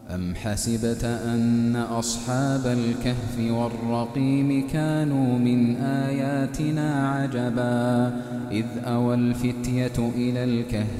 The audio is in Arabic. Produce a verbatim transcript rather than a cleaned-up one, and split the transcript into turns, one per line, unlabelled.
أم حسبت أن أصحاب الكهف والرقيم كانوا من آياتنا عجبا إذ أوى الفتية إلى الكهف